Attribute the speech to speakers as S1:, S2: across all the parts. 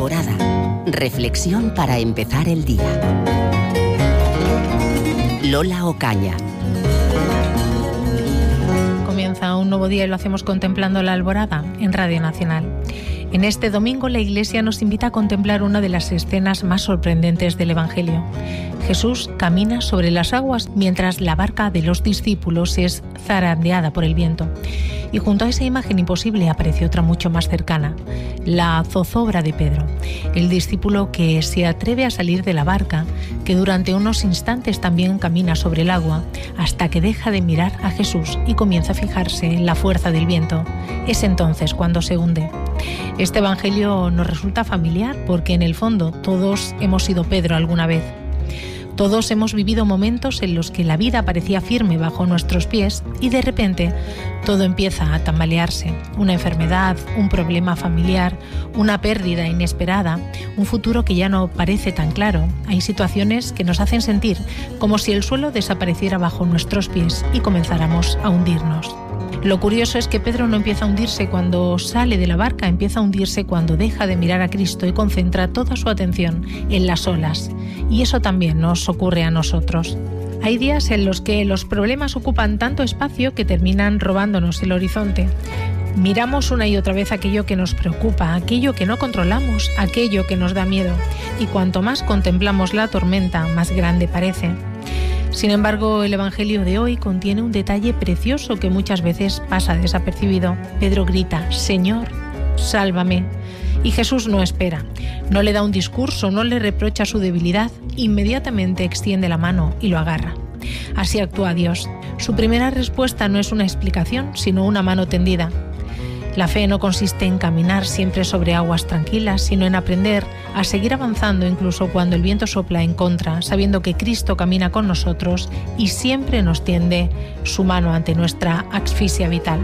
S1: Alborada. Reflexión para empezar el día. Lola Ocaña.
S2: Comienza un nuevo día y lo hacemos contemplando la alborada en Radio Nacional. En este domingo la Iglesia nos invita a contemplar una de las escenas más sorprendentes del Evangelio. Jesús camina sobre las aguas mientras la barca de los discípulos es zarandeada por el viento. Y junto a esa imagen imposible aparece otra mucho más cercana, la zozobra de Pedro, el discípulo que se atreve a salir de la barca, que durante unos instantes también camina sobre el agua, hasta que deja de mirar a Jesús y comienza a fijarse en la fuerza del viento. Es entonces cuando se hunde. Este Evangelio nos resulta familiar porque en el fondo todos hemos sido Pedro alguna vez. Todos hemos vivido momentos en los que la vida parecía firme bajo nuestros pies y de repente todo empieza a tambalearse. Una enfermedad, un problema familiar, una pérdida inesperada, un futuro que ya no parece tan claro. Hay situaciones que nos hacen sentir como si el suelo desapareciera bajo nuestros pies y comenzáramos a hundirnos. Lo curioso es que Pedro no empieza a hundirse cuando sale de la barca, empieza a hundirse cuando deja de mirar a Cristo y concentra toda su atención en las olas. Y eso también nos ocurre a nosotros. Hay días en los que los problemas ocupan tanto espacio que terminan robándonos el horizonte. Miramos una y otra vez aquello que nos preocupa, aquello que no controlamos, aquello que nos da miedo. Y cuanto más contemplamos la tormenta, más grande parece. Sin embargo, el Evangelio de hoy contiene un detalle precioso que muchas veces pasa desapercibido. Pedro grita: «Señor, sálvame». Y Jesús no espera, no le da un discurso, no le reprocha su debilidad, inmediatamente extiende la mano y lo agarra. Así actúa Dios. Su primera respuesta no es una explicación, sino una mano tendida. La fe no consiste en caminar siempre sobre aguas tranquilas, sino en aprender a seguir avanzando incluso cuando el viento sopla en contra, sabiendo que Cristo camina con nosotros y siempre nos tiende su mano ante nuestra asfixia vital.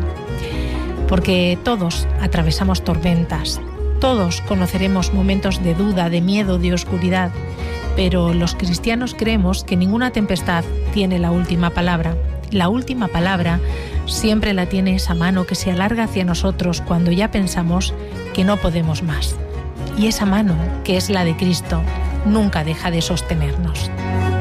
S2: Porque todos atravesamos tormentas, todos conoceremos momentos de duda, de miedo, de oscuridad, pero los cristianos creemos que ninguna tempestad tiene la última palabra. La última palabra siempre la tiene esa mano que se alarga hacia nosotros cuando ya pensamos que no podemos más. Y esa mano, que es la de Cristo, nunca deja de sostenernos.